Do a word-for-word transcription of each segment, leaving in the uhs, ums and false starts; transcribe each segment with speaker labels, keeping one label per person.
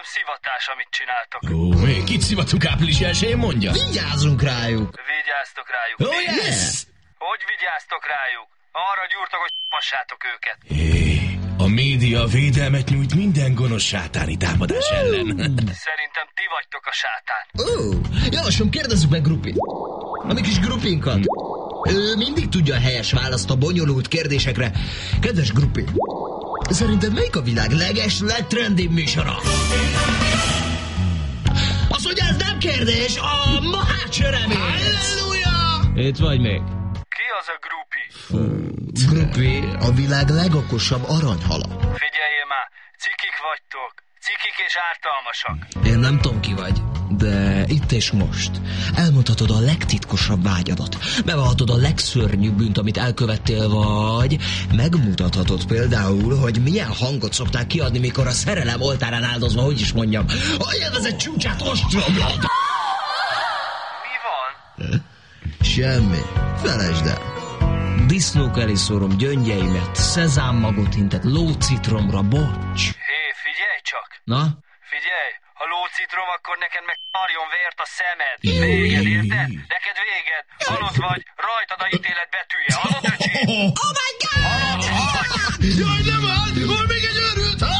Speaker 1: szivatás, amit csináltok.
Speaker 2: Ó, még kit szivatunk április elsején, mondja?
Speaker 3: Vigyázzunk rájuk.
Speaker 1: Vigyáztok rájuk.
Speaker 2: Oh, yes!
Speaker 1: Hogy vigyáztok rájuk? Arra gyúrtok, hogy passátok őket.
Speaker 2: Hé, a média védelmet nyújt minden gonosz sátáni támadás uh. ellen.
Speaker 1: Szerintem ti vagytok a sátán.
Speaker 3: Ó, uh, javaslom, kérdezzük meg Grupi. A mi kis Grupinkat. Ő mindig tudja a helyes választ a bonyolult kérdésekre. Kedves Grupi, szerinted melyik a világ leges, legtrendibb műsora? Azt mondja, ez nem kérdés, a Mahács remény. Halleluja!
Speaker 2: Itt vagy még?
Speaker 1: Ki az a Grupi?
Speaker 3: Grupi a világ legokosabb aranyhala.
Speaker 1: Figyelj már, cikik vagytok. Cikik és ártalmasak.
Speaker 3: Én nem tudom, ki vagy, de itt és most elmondhatod a legtitkosabb vágyadat. Bevallhatod a legszörnyűbb bűnt, amit elkövettél, vagy megmutathatod például, hogy milyen hangot szokták kiadni, mikor a szerelem oltárán áldozva, hogy is mondjam, a élvezet csúcsát ostromlod.
Speaker 1: Mi van?
Speaker 3: Semmi. Felejtsd el. Disznók elé szórom gyöngyeimet, szezámmagot hintet, lócitromra, bocs.
Speaker 1: Hé, figyelj csak.
Speaker 3: Na?
Speaker 1: Figyelj, ha lócitrom, akkor neked meg marjon vért a szemed. Véged, érted? Neked véged. Halott vagy, rajtad a ítélet betűje. Hallod, öcsi?
Speaker 3: Oh my God!
Speaker 1: Halott vagy!
Speaker 2: Jaj, nem áll! Hol még egy őrült, ha?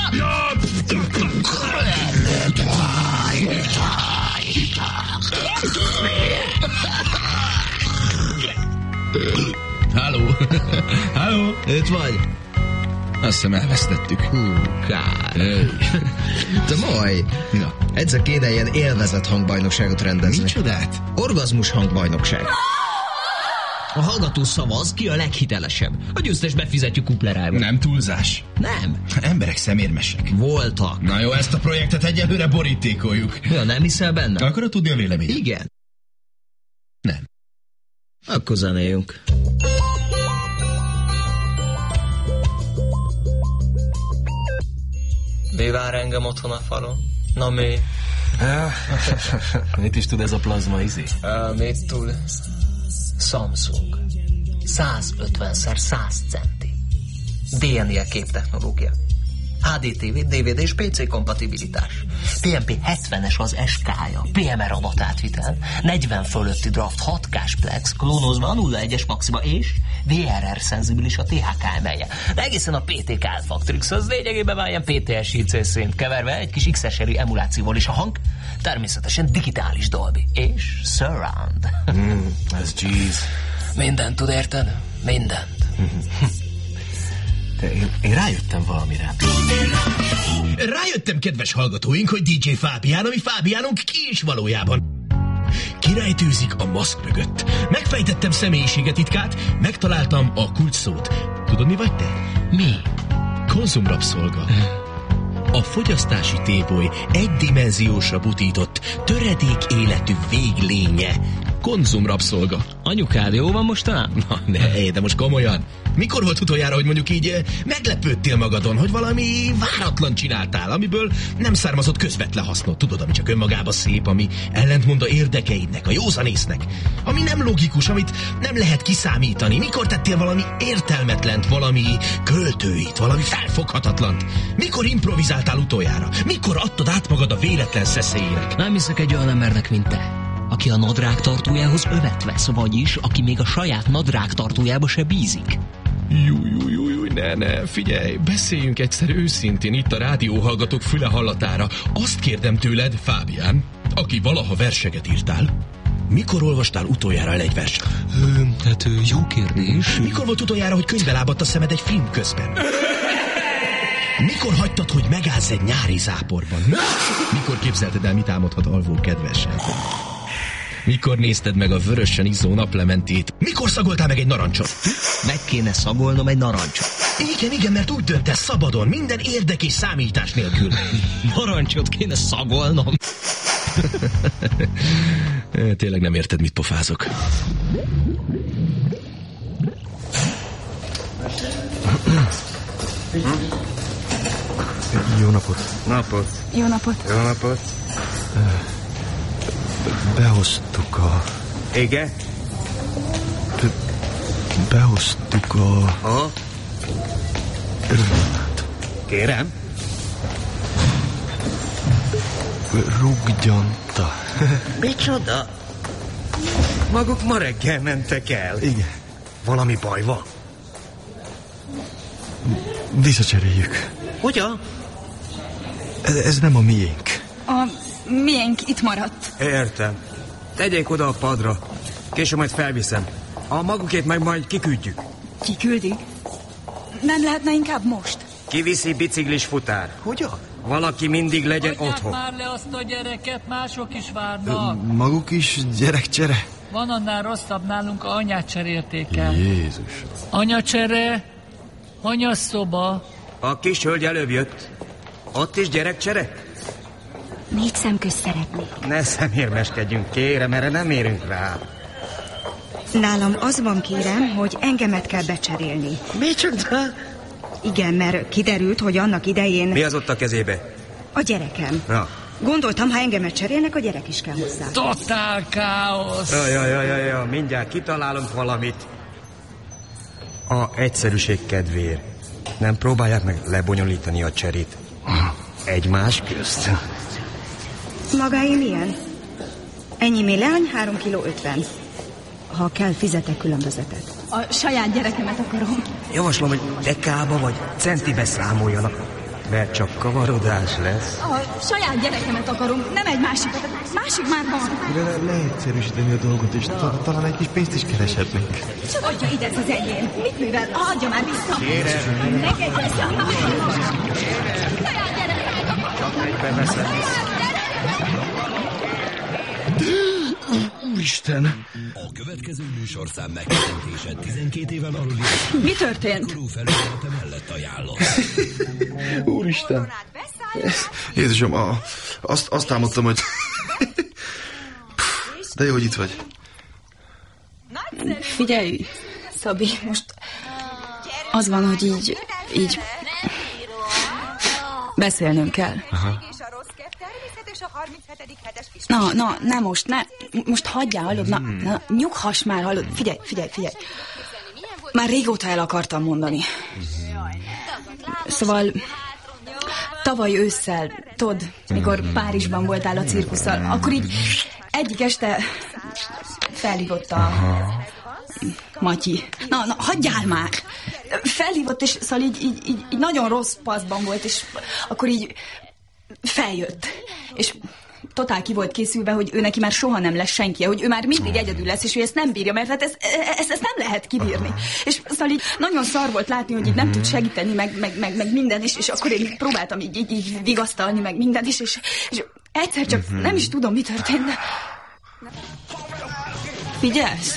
Speaker 2: Halló? Halló?
Speaker 3: Itt vagy?
Speaker 2: Azt hiszem elvesztettük.
Speaker 3: Hú, kár. Te majd,
Speaker 2: Na.
Speaker 3: egyszer kéne ilyen élvezett hangbajnokságot rendezni.
Speaker 2: Micsodát?
Speaker 3: Orgazmus hangbajnokság. A hallgató szavaz, ki a leghitelesebb. A győztes befizetjük kuplerába.
Speaker 2: Nem túlzás.
Speaker 3: Nem.
Speaker 2: Emberek szemérmesek.
Speaker 3: Voltak.
Speaker 2: Na jó, ezt a projektet egyelőre borítékoljuk.
Speaker 3: Ja, nem hiszel benne?
Speaker 2: Akarod tudni a véleményet?
Speaker 3: Igen.
Speaker 2: Nem.
Speaker 3: Akkor zenéljünk. Mi vár engem otthon a falon? Na mi?
Speaker 4: Mit is tud ez a plazma izé?
Speaker 3: Uh, mit tud? Samsung. száz ötven szer száz centi. dé en i képtechnológia. há dé té vé, dé vé dé és pé cé kompatibilitás. pé em pé hetvenes az es ká-ja, pé em er adatátvitel, negyven fölötti draft, hat ká-s plex, klónozva a nulla egyes maxima és vé er er szenzibilis a té há ká emelje. De egészen a pé té ká Alphactrix az lényegében már ilyen pé té es i cé szint, keverve egy kis iksz es er i emulációval, és a hang természetesen digitális Dolby és Surround.
Speaker 4: Mm, ez jeez.
Speaker 3: Mindent tud, érted? Mindent.
Speaker 4: De én, én rájöttem valamire.
Speaker 2: Rájöttem, kedves hallgatóink, hogy dé dzsé Fábián, ami Fábiánunk ki is valójában. Kirejtőzik a maszk mögött. Megfejtettem személyisége titkát, megtaláltam a kulcsszót. Tudod, mi vagy te?
Speaker 3: Mi?
Speaker 2: Konzumrabszolga. A fogyasztási téboly egydimenziósra butított, töredék életű véglénye. Konzumrabszolga.
Speaker 3: Anyukád jó van most talán?
Speaker 2: Na, ne, de most komolyan. Mikor volt utoljára, hogy mondjuk így meglepődtél magadon, hogy valami váratlan csináltál, amiből nem származott közvetlen hasznot, tudod, ami csak önmagában szép, ami ellentmond a érdekeidnek, a józanésznek, ami nem logikus, amit nem lehet kiszámítani. Mikor tettél valami értelmetlent, valami költőit, valami felfoghatatlant? Mikor improvizáltál utoljára? Mikor adtad át magad a véletlen szeszélyének?
Speaker 3: Nem hiszek egy olyan embernek, mint te, aki a nadrág tartójához övet vesz, vagyis aki még a saját nadrág tartójába se bízik.
Speaker 2: Júj, júj, júj, ne, ne, figyelj, beszéljünk egyszer őszintén itt a rádióhallgatók füle hallatára. Azt kérdem tőled, Fábián, aki valaha verseget írtál, mikor olvastál utoljára el egy verset?
Speaker 3: Ö, hát jó kérdés.
Speaker 2: Mikor volt utoljára, hogy könyvbe lábadt a szemed egy film közben? Mikor hagytad, hogy megállsz egy nyári záporban? Mikor képzelted el, mit álmodhat alvó kedvesen? Mikor nézted meg a vörösen izzó naplementét? Mikor szagoltál meg egy narancsot?
Speaker 3: Meg kéne szagolnom egy narancsot.
Speaker 2: Igen, igen, mert úgy döntesz szabadon, minden érdek és számítás nélkül.
Speaker 3: Narancsot kéne szagolnom.
Speaker 2: Tényleg nem érted, mit pofázok.
Speaker 4: Jó napot. Napot.
Speaker 5: Jó napot.
Speaker 4: Jó napot. Behoztuk a...
Speaker 6: Igen?
Speaker 4: Behoztuk a...
Speaker 6: Aha.
Speaker 4: Örömet.
Speaker 6: Kérem.
Speaker 4: Ruggyanta.
Speaker 5: Micsoda? Maguk ma reggel mentek el.
Speaker 4: Igen.
Speaker 5: Valami baj van?
Speaker 4: Visszacseréljük.
Speaker 5: Hogyan?
Speaker 4: Ez, ez nem a miénk.
Speaker 6: A miénk itt maradt.
Speaker 5: Értem. Tegyék oda a padra. Később majd felviszem. A magukét meg majd kiküldjük.
Speaker 6: Kiküldik? Nem lehetne inkább most?
Speaker 5: Kiviszi biciklis futár.
Speaker 4: Hogyan?
Speaker 5: Valaki mindig legyen
Speaker 7: Hagyják
Speaker 5: otthon.
Speaker 7: már le azt a gyereket, mások is várnak.
Speaker 4: Maguk is gyerekcsere?
Speaker 7: Van annál rosszabb nálunk, anyát cserélték el.
Speaker 4: Jézus.
Speaker 7: Anyacsere, anyaszoba.
Speaker 5: A kis hölgy előbb jött. Ott is gyerekcsere?
Speaker 8: Négy szemköz szeretnék.
Speaker 5: Ne szemérmeskedjünk, kérem, erre nem érünk rá.
Speaker 9: Nálam az van, kérem, hogy engemet kell becserélni.
Speaker 5: Micsoda?
Speaker 9: Igen, mert kiderült, hogy annak idején...
Speaker 5: Mi az ott a kezébe?
Speaker 9: A gyerekem.
Speaker 5: Na.
Speaker 9: Gondoltam, ha engemet cserélnek, a gyerek is kell hozzá.
Speaker 7: Totál káosz.
Speaker 5: Ja, ja, ja, ja, ja, mindjárt kitalálunk valamit. A egyszerűség kedvéért. Nem próbálják meg lebonyolítani a cserét. Egymás közt.
Speaker 9: Magáé milyen? Ennyi méleány, három kiló ötven. Ha kell, fizetek különbözetet.
Speaker 6: A saját gyerekemet akarom.
Speaker 5: Javaslom, hogy dekába vagy centibe számoljanak, mert csak kavarodás lesz.
Speaker 6: A saját gyerekemet akarom, nem egy másikat. Másik már van.
Speaker 4: Le, le, leegyszerűsíteni a dolgot, és ta, talán egy kis pénzt is kereshetnénk.
Speaker 6: Csak adja ide ez az enyém. Mit művel? Adja már vissza.
Speaker 5: Kérem.
Speaker 6: Neked vissza. Saját gyerekemet akarom.
Speaker 5: Csak egyben veszem vissza.
Speaker 2: Úristen!
Speaker 10: A következő műsorszám megjelentése tizenkét éven aluli.
Speaker 6: Mi történt?
Speaker 10: Felülete mellett ajánlott.
Speaker 4: Úristen! Jézusom, a, azt, azt támadtam, hogy... De jó, hogy itt vagy.
Speaker 6: Figyelj, Szabi, most az van, hogy így, így beszélnünk kell.
Speaker 4: Aha.
Speaker 6: Na, na, ne most, ne, most hagyjál, hallod, na, na, nyughass már, hallod, figyelj, figyelj, figyelj. Már régóta el akartam mondani. Szóval, tavaly ősszel, tudod, mikor Párizsban voltál a cirkusszal, akkor így egyik este felhívott a Matyi. Na, na, hagyjál már! Felhívott, és szóval így, így, így, így nagyon rossz paszban volt, és akkor így feljött, és totál ki volt készülve, hogy ő neki már soha nem lesz senki, hogy ő már mindig egyedül lesz, és ő ezt nem bírja, mert hát ez, ez, ez nem lehet kibírni. És szóval így nagyon szar volt látni, hogy így nem tud segíteni, meg, meg, meg, meg minden, és, és akkor én próbáltam így, így, így vigasztalni, meg minden, és, és, és egyszer csak uh-huh. nem is tudom, mi történt, de... Figyelsz?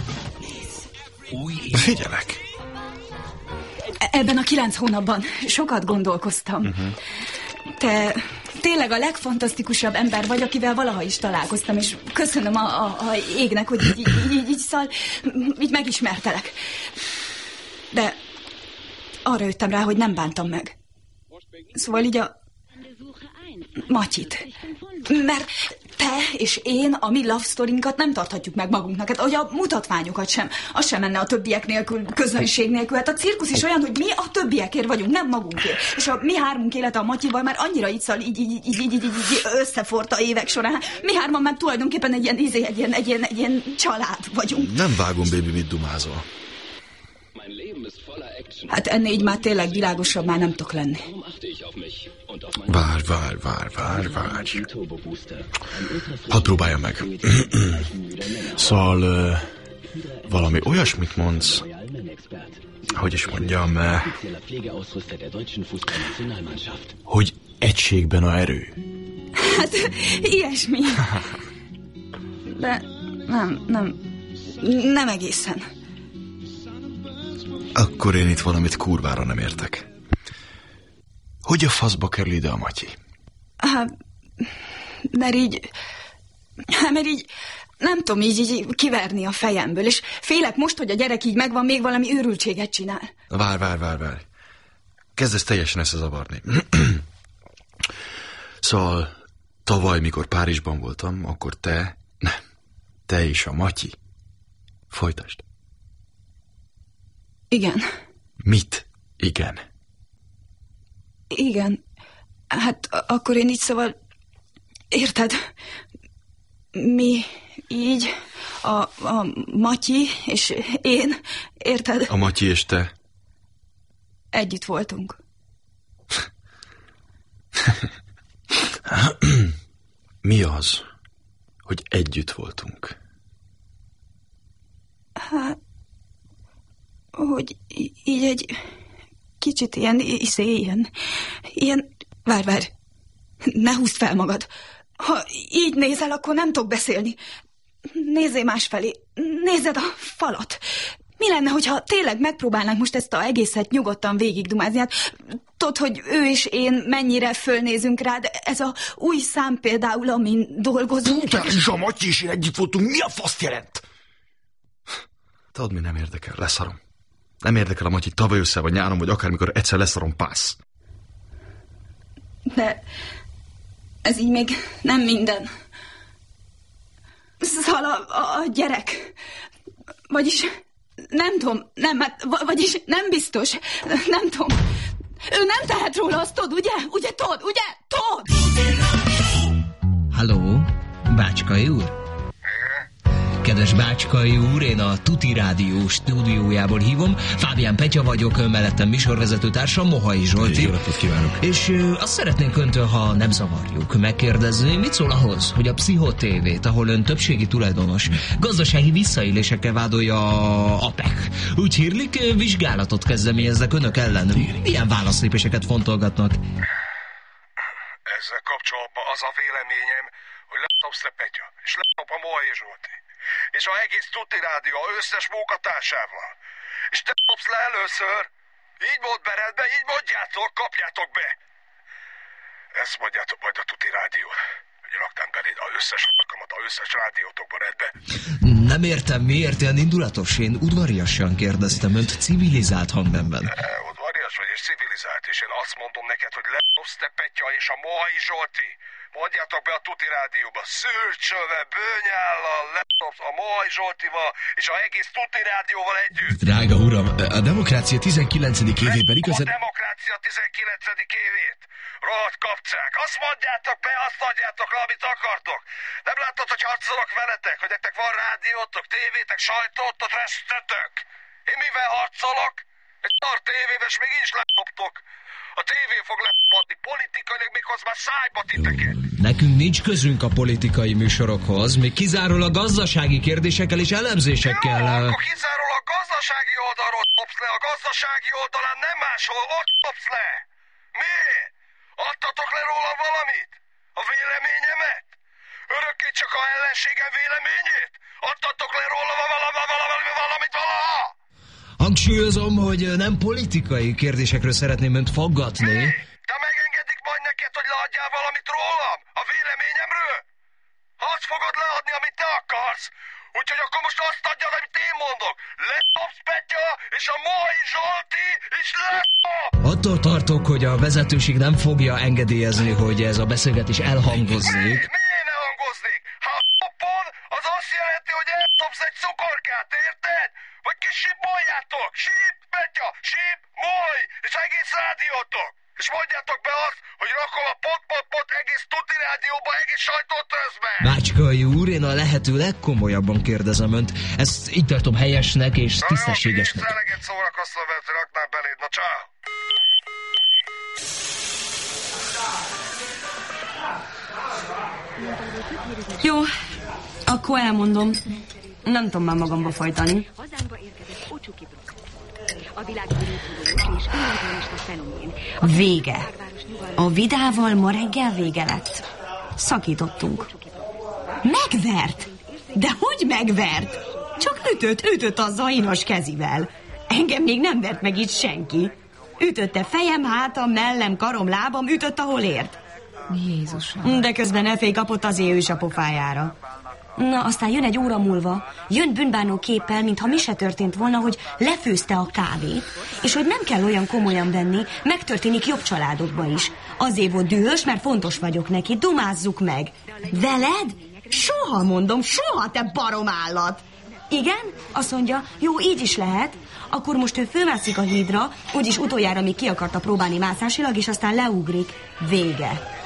Speaker 4: Figyelek.
Speaker 6: Ebben a kilenc hónapban sokat gondolkoztam. Uh-huh. Te tényleg a legfantasztikusabb ember vagy, akivel valaha is találkoztam, és köszönöm a, a, a égnek, hogy így, így, így, így, szal, így megismertelek. De arra jöttem rá, hogy nem bántam meg. Szóval így a Matyit. Mert te és én a mi love story-nkat nem tarthatjuk meg magunknak. Hát, hogy a mutatványokat sem. Az sem menne a többiek nélkül, közönség nélkül. Hát a cirkusz is olyan, hogy mi a többiekért vagyunk, nem magunkért. És a mi hármunk élete a Matyival már annyira így, szal, így, így, így, így, így, így, így összeforta évek során. Mi hárman már tulajdonképpen egy ilyen, izé, egy ilyen, egy ilyen, egy ilyen család vagyunk.
Speaker 4: Nem vágom, baby, mit dumázol.
Speaker 6: Hát ennél így már tényleg világosabb már nem tudok lenni.
Speaker 4: Várj, várj, várj, várj, várj. Hadd próbálja meg. Szóval uh, valami olyasmit mondsz, hogy is mondjam, uh, hogy egységben a erő.
Speaker 6: Hát ilyesmi. De nem, nem, nem egészen.
Speaker 4: Akkor én itt valamit kurvára nem értek. Hogy a faszba kerül ide a Matyi?
Speaker 6: Hát, mert így... Hát, mert így... Nem tudom így, így kiverni a fejemből, és félek most, hogy a gyerek így megvan, még valami őrültséget csinál.
Speaker 4: Várj, várj, várj, várj. Kezdesz teljesen összezavarni. Szóval, tavaly, mikor Párizsban voltam, akkor te... Nem, te és a Matyi. Folytasd.
Speaker 6: Igen.
Speaker 4: Mit? Igen.
Speaker 6: Igen. Hát akkor én így szóval Érted? Mi így, a, a Matyi és én, érted?
Speaker 4: A Matyi és te?
Speaker 6: Együtt voltunk.
Speaker 4: Mi az, hogy együtt voltunk?
Speaker 6: Hát, hogy így egy kicsit ilyen, iszé, ilyen, ilyen, várj, várj, ne húzd fel magad. Ha így nézel, akkor nem tudok beszélni. Nézzél másfelé, nézed a falat. Mi lenne, hogyha tényleg megpróbálnánk most ezt a egészet nyugodtan végigdumázni? Hát, tudod, hogy ő és én mennyire fölnézünk rád. Ez a új szám például, amin dolgozunk.
Speaker 2: Te és a Matyi és én együtt voltunk, mi a faszt jelent?
Speaker 4: Tudod, mi nem érdekel, leszarom. Nem érdekel a Matyi tavaly össze, vagy nyáron, vagy akármikor egyszer leszarom, pász.
Speaker 6: De ez így még nem minden. Szóval a, a, a gyerek. Vagyis nem tudom, nem, hát, vagyis nem biztos. Nem tudom. Ő nem tehet róla, azt tudod, ugye? Ugye tudod, ugye? Tudod?
Speaker 2: Halló, Bácskai úr? Kedves Bácskai úr, én a Tuti Rádió stúdiójából hívom. Fábián Petya vagyok, mellettem műsorvezető társam, Mohai Zsolti.
Speaker 4: Jó napot kívánok.
Speaker 2: És ö, azt szeretnénk öntől, ha nem zavarjuk, megkérdezni, mit szól ahhoz, hogy a Pszicho té vét, ahol ön többségi tulajdonos, gazdasági visszaélésekkel vádolja a APEC. Úgy hírlik, vizsgálatot kezdeményeznek önök ellen. Milyen válaszlépéseket fontolgatnak?
Speaker 11: Ezzel kapcsolatban az a véleményem, hogy letopsz le Petya, és letop a Mohai Zsolti, és a egész Tuti Rádió összes munkatársával. És te dobsz le először, így mondd beredbe, így mondjátok, kapjátok be. Ezt mondjátok majd a Tuti Rádió, hogy raktám beléd az összes alkalmat, az összes rádiótokban redbe.
Speaker 2: Nem értem, miért ilyen indulatos? Én udvariasan kérdeztem önt, civilizált hangnemben.
Speaker 11: E, udvarias vagy és civilizált, és én azt mondom neked, hogy letopsz te Petya és a Mohai Zsolti. Mondjátok be a Tuti Rádióba, szürcsöve, bőnyállal, letopsz a Mohai Zsoltival, és a egész Tuti Rádióval együtt.
Speaker 2: Drága uram, a demokrácia tizenkilencedik évében igazán...
Speaker 11: A demokrácia tizenkilencedik évét. Rohadt kapcák. Azt mondjátok be, azt adjátok le, amit akartok. Nem láttad, hogy harcolok veletek, hogy nektek van rádiótok, tévétek, sajtótok, resztetek. Én mivel harcolok? Egy tart tévében, és még így is letoptok. A tévé fog lepatni politikailag, méghoz már szájba titeket.
Speaker 2: Nekünk nincs közünk a politikai műsorokhoz, még kizárólag gazdasági kérdésekkel és elemzésekkel.
Speaker 11: Jó, akkor kizárólag gazdasági oldalról topsz le, a gazdasági oldalán nem máshol, ott topsz le. Miért? Adtatok le róla valamit? A véleményemet? Örökké csak a ellenségem véleményét? Adtatok le róla valamit, valamit, valamit valaha?
Speaker 2: Hangsúlyozom, hogy nem politikai kérdésekről szeretném önt faggatni.
Speaker 11: Mi? Te megengedik majd neked, hogy leadjál valamit rólam? A véleményemről? Azt fogod leadni, amit te akarsz. Úgyhogy akkor most azt adjad, amit én mondok. Letopsz Petya, és a Mohai Zsolti, és letop!
Speaker 2: Attól tartok, hogy a vezetőség nem fogja engedélyezni, hogy ez a beszélgetés elhangozzék.
Speaker 11: Mi? Miért ne hangoznék? Ha topod, az azt jelenti, hogy eltopsz egy cukorkát, érted? Vagy kis sípoljátok! Síp, Petya, síp, Mohai, és egész rádiótok! És mondjátok be azt, hogy rakom a pot-pot-pot egész Tuti Rádióba, egész sajtótözbe!
Speaker 2: Bácskai úr, én a lehető legkomolyabban kérdezem önt. Ezt így tartom helyesnek és tisztességesnek.
Speaker 11: Na jó, eleget szórakoztam, mert raknám beléd, na csá!
Speaker 9: Jó, akkor elmondom. Nem tudom már magamba fajtani. Vége. A Vidával ma reggel vége lett. Szakítottunk. Megvert? De hogy megvert? Csak ütött, ütött azzal inos kezivel. Engem még nem vert meg itt senki. Ütötte fejem, hátam, mellem, karom, lábam, ütött, ahol ért.
Speaker 6: Jézusom.
Speaker 9: De közben Efé kapott azért ő is a pofájára. Na, aztán jön egy óra múlva, jön bűnbánó képpel, mintha mi se történt volna, hogy lefőzte a kávét, és hogy nem kell olyan komolyan venni, megtörténik jobb családokban is. Azért volt dühös, mert fontos vagyok neki, dumázzuk meg. Veled? Soha, mondom, soha, te baromállat! Igen? Azt mondja, jó, így is lehet. Akkor most ő fölmászik a hídra, úgyis utoljára még ki akarta próbálni mászásilag, és aztán leugrik. Vége.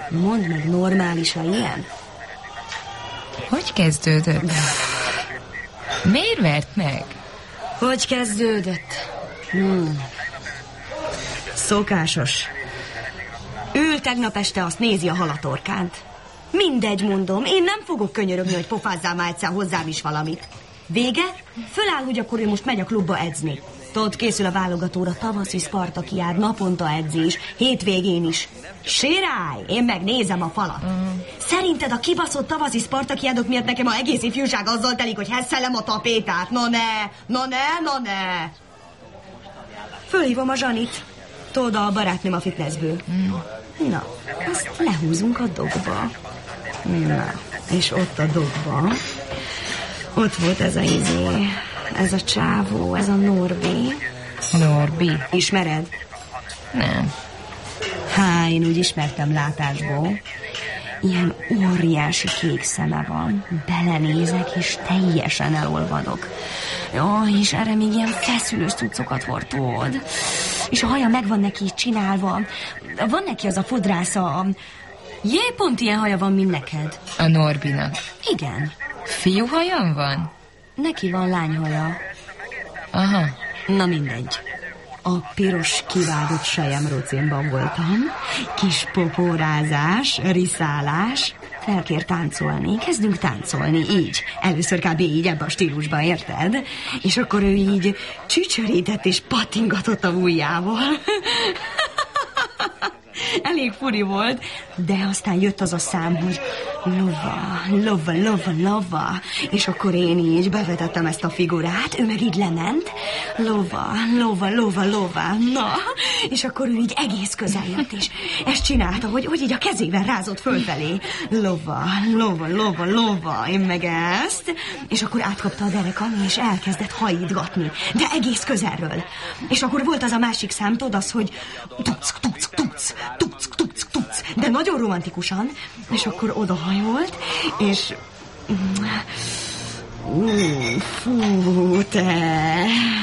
Speaker 9: Mondd meg, normális a ilyen?
Speaker 12: Hogy kezdődött? Miért vert meg?
Speaker 9: Hogy kezdődött? Hmm. Szokásos. Ül tegnap este, azt nézi a halatorkánt. Mindegy, mondom, én nem fogok könyörögni, hogy pofázzál már egyszer hozzám is valamit. Vége? Föláll, hogy akkor ő most megy a klubba edzni. Tudod, készül a válogatóra, tavaszi Spartakiád, naponta edzés, hétvégén is. Sirály, én megnézem a falat. Uh-huh. Szerinted a kibaszott tavaszi Spartakiádok miatt nekem a egész ifjúság azzal telik, hogy hesszelem a tapétát? No ne, no ne, no ne. Fölhívom a Zsanit. Tudod, a barátnőm a fitnessből. Uh-huh. Na, azt lehúzunk a dogba. Na, és ott a dogba. Ott volt ez a izé, ez a csávó, ez a Norbi.
Speaker 12: Norbi?
Speaker 9: Ismered?
Speaker 12: Nem.
Speaker 9: Há, én úgy ismertem látásból. Ilyen óriási kék szeme van. Belenézek, és teljesen elolvadok. Jaj, és erre még ilyen feszülős cuccokat hordod. És a haja meg van neki csinálva. Van neki az a fodrásza. Jé, pont ilyen haja van, mint neked.
Speaker 12: A Norbinak?
Speaker 9: Igen.
Speaker 12: Fiú hajam van?
Speaker 9: Neki van lányhaja.
Speaker 12: Aha.
Speaker 9: Na mindegy. A piros kivágott sajemrocénban voltam. Kis popórázás, riszálás. Felkér táncolni. Kezdünk táncolni, így. Először kb. Így, ebbe a stílusban, érted? És akkor ő így csücsörített és pattingatott a ujjával. Elég furi volt, de aztán jött az a szám, hogy lova, lova, lova, lova, és akkor én így bevetettem ezt a figurát, ő meg így lement, lova, lova, lova, lova, na, és akkor ő így egész közel jött, és ezt csinálta, hogy, hogy így a kezével rázott fölfelé, lova, lova, lova, lova, én meg ezt, és akkor átkapta a derekam, és elkezdett hajítgatni, de egész közelről. És akkor volt az a másik szám, tudod, az, hogy tuc, tuc, tuc, tuc, tuc, tuc, de nagyon romantikusan, és akkor odahajolt, és... Uh, fú, te...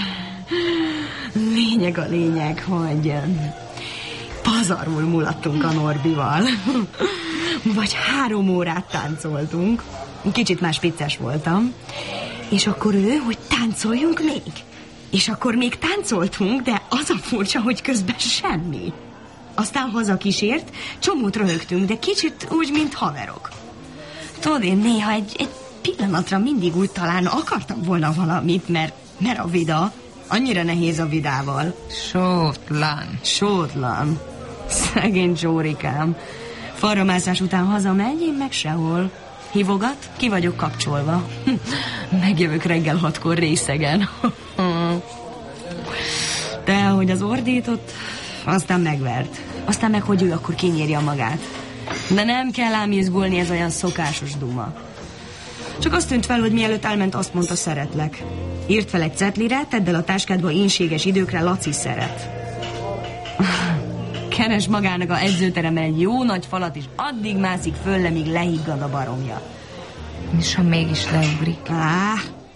Speaker 9: Lényeg a lényeg, hogy pazarul mulattunk a Norbival. Vagy három órát táncoltunk. Kicsit más vicces voltam. És akkor ő, hogy táncoljunk még. És akkor még táncoltunk, de az a furcsa, hogy közben semmi. Aztán hazakísért, csomót röhögtünk, de kicsit úgy, mint haverok. Tudod, én néha egy, egy pillanatra mindig úgy talán akartam volna valamit, mert, mert a vida, annyira nehéz a vidával.
Speaker 12: Sótlan.
Speaker 9: Sótlan. Szegény Csórikám. Falramászás után hazamegy, én meg sehol. Hívogat, ki vagyok kapcsolva. Megjövök reggel hatkor részegen. De ahogy az ordított, aztán megvert. Aztán meg, hogy ő akkor kinyírja magát. De nem kell ám izgulni, ez olyan szokásos duma. Csak azt tűnt fel, hogy mielőtt elment, azt mondta, szeretlek. Írt fel egy cetlire, tedd el a táskádba, énséges időkre, Laci szeret. Keres magának a edzőterem egy jó nagy falat, és addig mászik föl, míg lehiggad a baromja.
Speaker 12: És ha mégis leugrik?
Speaker 9: Á.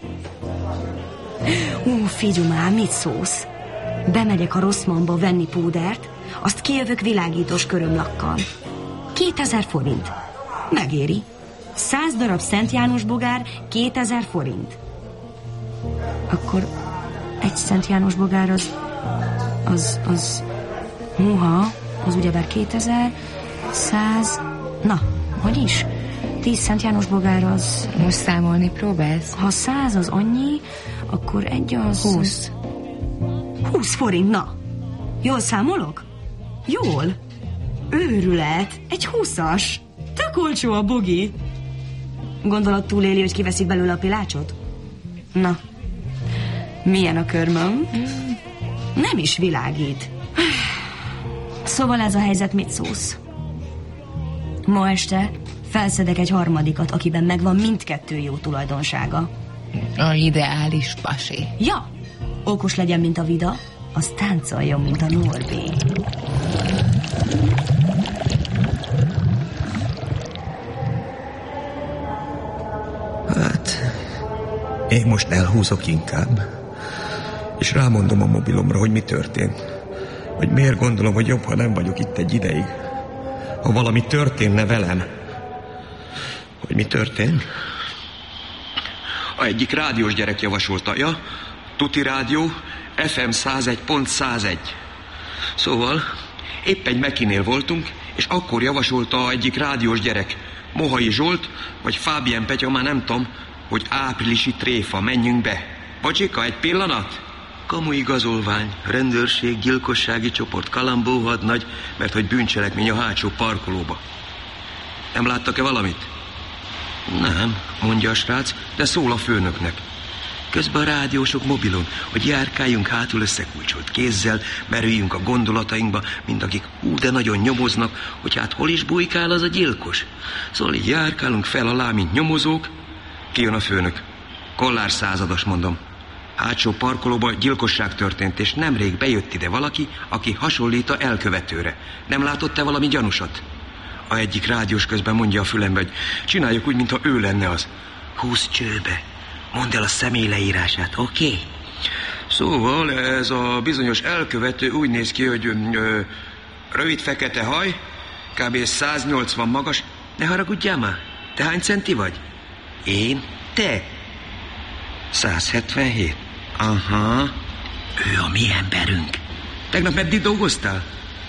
Speaker 9: Ú, figyelj már, mit szólsz? Bemegyek a Rosszmanba venni púdert, azt kijövök világítós körömlakkal. Kétezer forint. Megéri. Száz darab Szent János bogár, kétezer forint. Akkor egy Szent János bogár az... Az... az... Húha, az ugyebár kétezer, száz... Na, hogy is? Tíz Szent János bogár az...
Speaker 12: Most számolni próbálsz?
Speaker 9: Ha száz az annyi, akkor egy az...
Speaker 12: Húsz.
Speaker 9: Húsz forint, na. Jól számolok? Jól. Őrület. Egy húszas. Tök olcsó a bugi. Gondolod, túléli, hogy kiveszik belőle a pilácsot? Na. Milyen a körmöm? Nem is világít. Szóval ez a helyzet, mit szólsz? Ma este felszedek egy harmadikat, akiben megvan mindkettő jó tulajdonsága.
Speaker 12: A ideális pasi.
Speaker 9: Ja, okos legyen, mint a vida, az táncoljon, mint a Norbi.
Speaker 13: Hát, én most elhúzok inkább, és rámondom a mobilomra, hogy mi történt. Hogy miért gondolom, hogy jobb, ha nem vagyok itt egy ideig.
Speaker 5: ha valami történne velem. Hogy mi történt?
Speaker 14: A egyik rádiós gyerek javasolta, ja? Tuti rádió, ef em százegy pont százegy. Szóval épp egy Mekinél voltunk, és akkor javasolta egyik rádiós gyerek, Mohai Zsolt, vagy Fábien Petya, már nem tudom, hogy áprilisi tréfa, menjünk be. Bocsika, egy pillanat? Kamu igazolvány, rendőrség, gyilkossági csoport, Kalambó hadnagy, mert hogy bűncselekmény a hátsó parkolóba. Nem láttak-e valamit? Nem, mondja a srác, de szól a főnöknek. Közben a rádiósok mobilon, hogy járkáljunk hátul összekulcsolt kézzel, merüljünk a gondolatainkba, mint akik hú, de nagyon nyomoznak, hogy hát hol is bujkál az a gyilkos. Szóval így járkálunk fel alá, mint nyomozók. Kijön a főnök. Kollár százados, mondom. Hátsó parkolóban gyilkosság történt, és nemrég bejött ide valaki, aki hasonlít a elkövetőre. Nem látott te valami gyanúsat? A egyik rádiós közben mondja a fülembe, hogy csináljuk úgy, mintha ő lenne az. Húsz csőbe. Mondd el a személy leírását, oké? Okay? Szóval ez a bizonyos elkövető úgy néz ki, hogy ö, rövid fekete haj, kb. száznyolcvan magas. Ne haragudjál már, te hány centi vagy? Én? Te? százhetvenhét. Aha. Ő a mi emberünk. Tegnap meddig dolgoztál?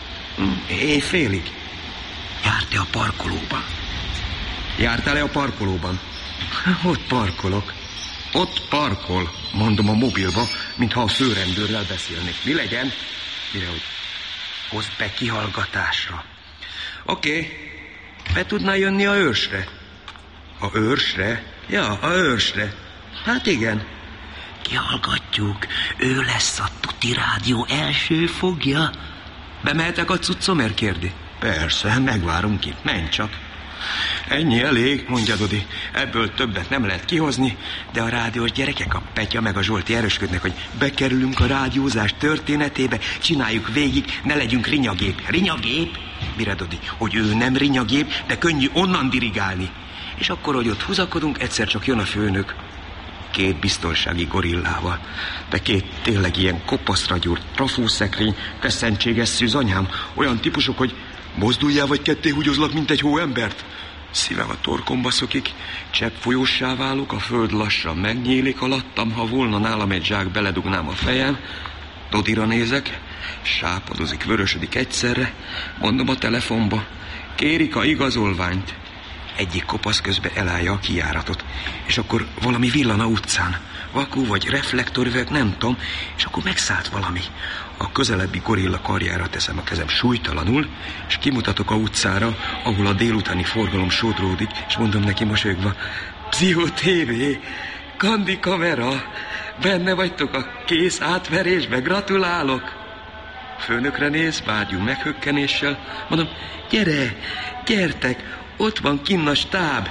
Speaker 14: Éjfélig. Jártál a parkolóban? Jártál-e a parkolóban? Ott parkolok. Ott parkol, mondom a mobilba, mintha a főrendőrrel beszélnék. Mi legyen? Mire, hogy hozd be kihallgatásra. Oké, okay. Be tudná jönni a őrsre? A őrsre? Ja, a őrsre. Hát igen. Kihallgatjuk. Ő lesz a Tuti rádió első fogja. Bemehetek a cuccomért, kérdi? Persze, megvárunk itt, menj csak. Ennyi elég, mondja Dodi. Ebből többet nem lehet kihozni, de a rádiós gyerekek, a Petya meg a Zsolti erősködnek, hogy bekerülünk a rádiózás történetébe, csináljuk végig, ne legyünk rinyagép. Rinyagép? Mire, Dodi? Hogy ő nem rinyagép, de könnyű onnan dirigálni. És akkor, hogy ott húzakodunk, egyszer csak jön a főnök. Két biztonsági gorillával, de két tényleg ilyen kopaszra gyúrt trafószekrény, feszentséges szűz anyám, olyan típusok, hogy mozduljál vagy ketté húgyozlak, mint egy hóembert. Szívem a torkomba szokik, csepp folyóssá válok, a föld lassan megnyílik alattam, ha volna nálam egy zsák, beledugnám a fejem. Dodira nézek, sápadozik, vörösödik egyszerre, mondom a telefonba, kérik a igazolványt. Egyik kopasz közben elállja a kijáratot, és akkor valami villan a utcán. Vakú vagy reflektorüveg, nem tudom, és akkor megszállt valami. A közelebbi gorilla karjára teszem a kezem súlytalanul, és kimutatok a utcára, ahol a délutáni forgalom sodródik, és mondom neki mosolyogva, Pszicho té vé, Kandi kamera, benne vagytok a kész átverésbe, gratulálok. Főnökre néz, vágyú meghökkenéssel, mondom, gyere, gyertek, ott van kinn a stáb.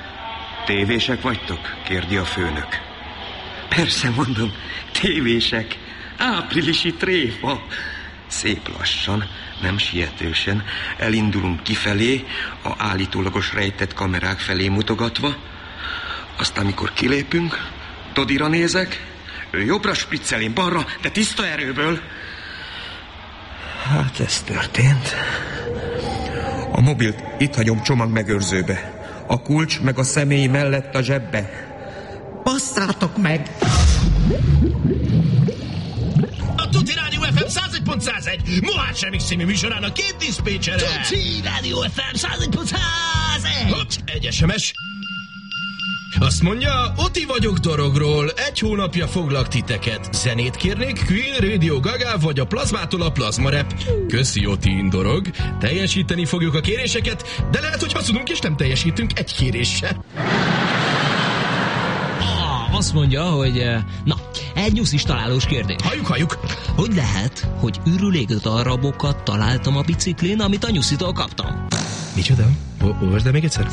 Speaker 14: Tévések vagytok? Kérdi a főnök. Persze, mondom, tévések. Áprilisi tréfa. Szép lassan, nem sietősen elindulunk kifelé, a állítólagos rejtett kamerák felé mutogatva. Aztán, amikor kilépünk, Dodira nézek, ő jobbra spriccel, én balra, de tiszta erőből.
Speaker 5: Hát ez történt. A mobilt itt hagyom csomagmegőrzőbe. A kulcs meg a személy mellett a zsebbe. Basszátok meg!
Speaker 2: A Tuti Rádió ef em százegy pont százegy Mohács Remix című műsorának két diszpécsere.
Speaker 15: Tuti Rádió ef em százegy pont százegy
Speaker 2: Hopp, egy es em es. Azt mondja, Oti vagyok Dorogról, egy hónapja foglak titeket. Zenét kérnék, Queen, Radio Gaga vagy a Plazmától a Plazma Rap. Köszi, Oti Dorog. Teljesíteni fogjuk a kéréseket, de lehet, hogy hazudunk és nem teljesítünk egy kéréssel.
Speaker 15: Ah, azt mondja, hogy na, egy nyuszis találós kérdés.
Speaker 2: Halljuk, halljuk.
Speaker 15: Hogy lehet, hogy ürülék darabokat találtam a biciklén, amit a nyuszitól kaptam?
Speaker 2: Micsoda? Olvasd el még egyszer?